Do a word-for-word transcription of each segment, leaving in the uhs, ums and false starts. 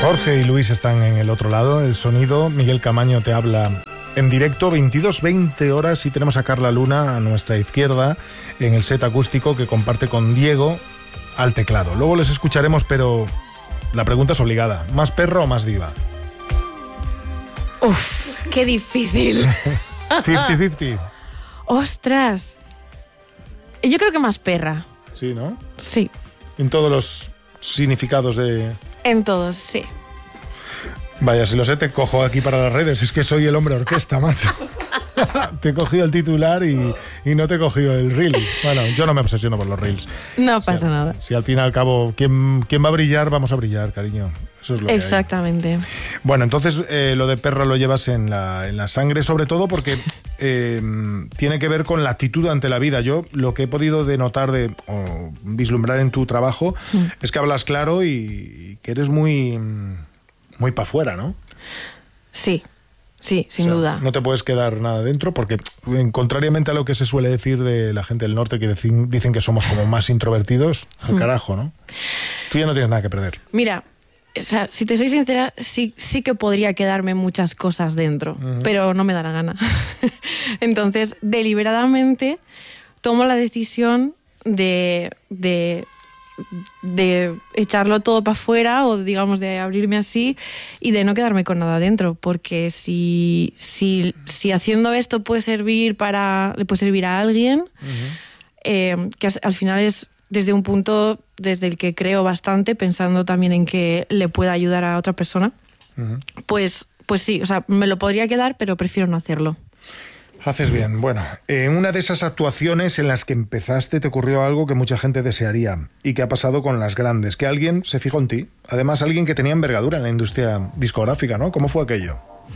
Jorge y Luis están en el otro lado, el sonido. Miguel Camaño te habla en directo, veintidós veinte horas, y tenemos a Carla Luna a nuestra izquierda en el set acústico que comparte con Diego al teclado. Luego les escucharemos, pero la pregunta es obligada. ¿Más perro o más diva? Uf, qué difícil. cincuenta cincuenta. Ostras. Yo creo que más perra. Sí, ¿no? Sí. En todos los significados de... En todos, sí. Vaya, si lo sé, te cojo aquí para las redes. Es que soy el hombre orquesta, macho. Te he cogido el titular y, y no te he cogido el reel. Bueno, yo no me obsesiono por los reels. No pasa o sea, nada. Si al fin y al cabo, ¿quién, quién va a brillar? Vamos a brillar, cariño. Eso es lo Exactamente. que hay. Bueno, entonces eh, lo de perro lo llevas en la, en la sangre, sobre todo porque eh, tiene que ver con la actitud ante la vida. Yo lo que he podido denotar de, o vislumbrar en tu trabajo mm. es que hablas claro y, y que eres muy, muy para afuera, ¿no? Sí. Sí, sin o sea, duda. No te puedes quedar nada dentro porque, contrariamente a lo que se suele decir de la gente del norte, que dicen, dicen que somos como más introvertidos, al carajo, ¿no? Tú ya no tienes nada que perder. Mira, o sea, si te soy sincera, sí, sí que podría quedarme muchas cosas dentro, uh-huh. pero no me da la gana. Entonces, deliberadamente tomo la decisión de... de de echarlo todo para afuera o digamos de abrirme así y de no quedarme con nada dentro, porque si, si, si haciendo esto puede servir para le puede servir a alguien, uh-huh. eh, que al final es desde un punto desde el que creo bastante, pensando también en que le pueda ayudar a otra persona, uh-huh. pues, pues sí, o sea, me lo podría quedar, pero prefiero no hacerlo. Haces bien. Bueno, en una de esas actuaciones en las que empezaste te ocurrió algo que mucha gente desearía y que ha pasado con las grandes, que alguien se fijó en ti, además alguien que tenía envergadura en la industria discográfica, ¿no? ¿Cómo fue aquello?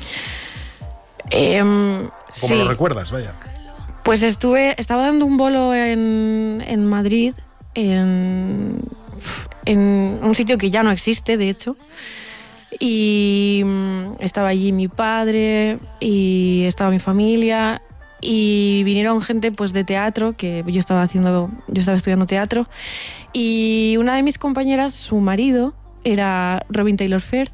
Eh, ¿Cómo sí. lo recuerdas? Vaya. Pues estuve, estaba dando un bolo en, en Madrid, en, en un sitio que ya no existe, de hecho. Y estaba allí mi padre y estaba mi familia y vinieron gente pues de teatro, que yo estaba haciendo, yo estaba estudiando teatro, y una de mis compañeras, su marido era Robin Taylor Firth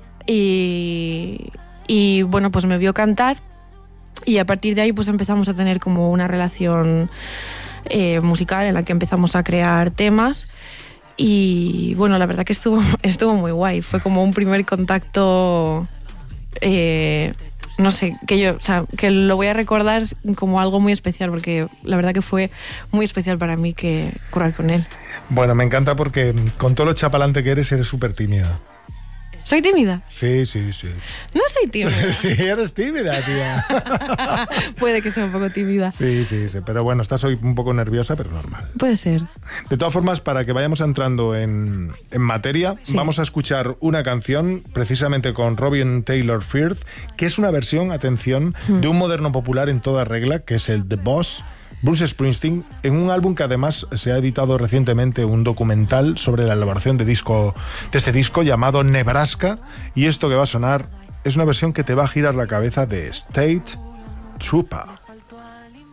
y, y bueno, pues me vio cantar y a partir de ahí pues empezamos a tener como una relación eh, musical en la que empezamos a crear temas. Y bueno, la verdad que estuvo, estuvo muy guay. Fue como un primer contacto, eh, no sé, que yo, o sea, que lo voy a recordar como algo muy especial, porque la verdad que fue muy especial para mí que currar con él. Bueno, me encanta porque con todo lo chapalante que eres, eres súper tímida. ¿Soy tímida? Sí, sí, sí. No soy tímida. Sí, eres tímida, tía. Puede que sea un poco tímida. Sí, sí, sí. Pero bueno, estás hoy un poco nerviosa, pero normal. Puede ser. De todas formas, para que vayamos entrando en, en materia, sí. Vamos a escuchar una canción precisamente con Robin Taylor Firth, que es una versión, atención, hmm. de un moderno popular en toda regla, que es el The Boss, Bruce Springsteen, en un álbum que además se ha editado recientemente un documental sobre la elaboración de, disco, de este disco llamado Nebraska, y esto que va a sonar es una versión que te va a girar la cabeza de State Trooper.